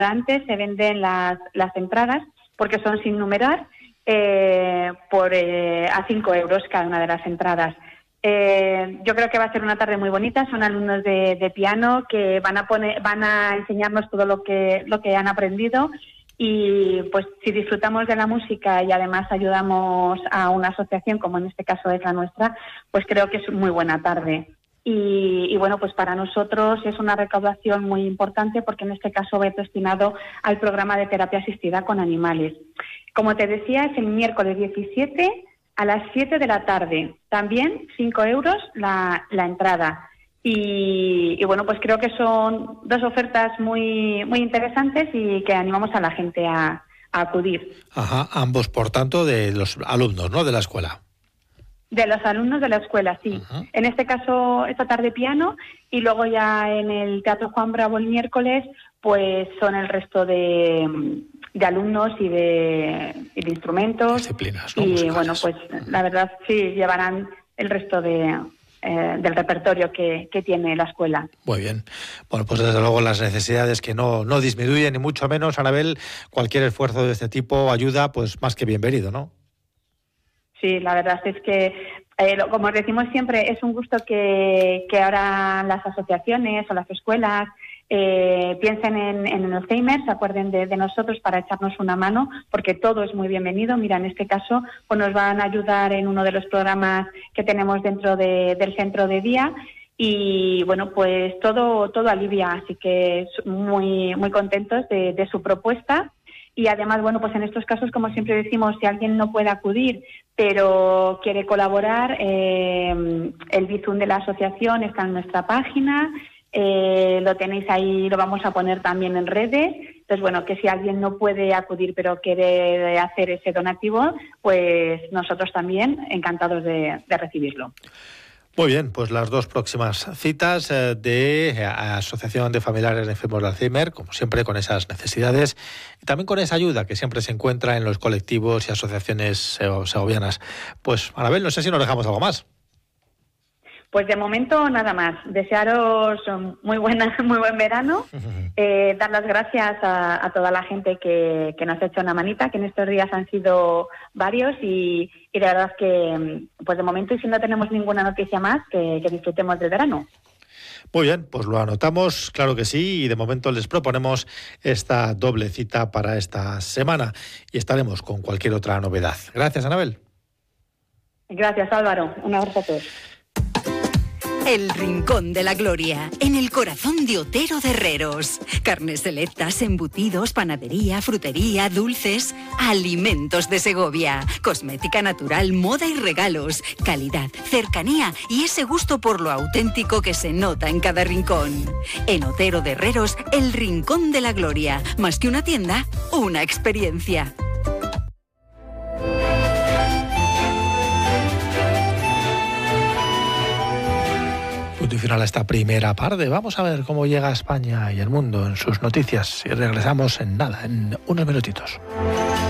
antes se venden las entradas, porque son sin numerar, a 5 euros cada una de las entradas. Yo creo que va a ser una tarde muy bonita. Son alumnos de piano que van a enseñarnos todo lo que han aprendido, y pues si disfrutamos de la música y además ayudamos a una asociación, como en este caso es la nuestra, pues creo que es muy buena tarde. Y bueno, pues para nosotros es una recaudación muy importante, porque en este caso va destinado al programa de terapia asistida con animales. Como te decía, es el miércoles 17 a las 7 de la tarde. También 5 euros la entrada. Y bueno, pues creo que son dos ofertas muy, muy interesantes y que animamos a la gente a acudir. Ajá, ambos, por tanto, de los alumnos, ¿no?, de la escuela. De los alumnos de la escuela, sí. Uh-huh. En este caso, esta tarde piano, y luego ya en el Teatro Juan Bravo el miércoles, pues son el resto de alumnos y de instrumentos. Disciplinas, ¿no?, y musicales. Bueno, pues la verdad sí llevarán el resto del repertorio que tiene la escuela. Muy bien. Bueno, pues desde luego las necesidades que no disminuyen, ni mucho menos, Anabel. Cualquier esfuerzo de este tipo, ayuda, pues más que bienvenido, ¿no? Sí, la verdad es que, como decimos siempre, es un gusto que ahora las asociaciones o las escuelas piensen en Alzheimer, se acuerden de nosotros para echarnos una mano, porque todo es muy bienvenido. Mira, en este caso pues nos van a ayudar en uno de los programas que tenemos dentro del centro de día, y bueno, pues todo alivia, así que muy, muy contentos de su propuesta. Y además, bueno, pues en estos casos, como siempre decimos, si alguien no puede acudir, pero quiere colaborar, el Bizum de la asociación está en nuestra página, lo tenéis ahí, lo vamos a poner también en redes. Entonces, bueno, que si alguien no puede acudir, pero quiere hacer ese donativo, pues nosotros también encantados de recibirlo. Muy bien, pues las dos próximas citas de Asociación de Familiares de Enfermos de Alzheimer, como siempre, con esas necesidades y también con esa ayuda que siempre se encuentra en los colectivos y asociaciones segovianas. Pues, Anabel, no sé si nos dejamos algo más. Pues de momento nada más. Desearos muy buen verano, dar las gracias a toda la gente que nos ha hecho una manita, que en estos días han sido varios, y de verdad que pues de momento, y si no tenemos ninguna noticia más, que disfrutemos del verano. Muy bien, pues lo anotamos, claro que sí, y de momento les proponemos esta doble cita para esta semana y estaremos con cualquier otra novedad. Gracias, Anabel. Gracias, Álvaro. Un abrazo a todos. El Rincón de la Gloria, en el corazón de Otero de Herreros. Carnes selectas, embutidos, panadería, frutería, dulces, alimentos de Segovia, cosmética natural, moda y regalos, calidad, cercanía y ese gusto por lo auténtico que se nota en cada rincón. En Otero de Herreros, el Rincón de la Gloria. Más que una tienda, una experiencia. Punto y final a esta primera parte. Vamos a ver cómo llega España y el mundo en sus noticias y regresamos en nada, en unos minutitos.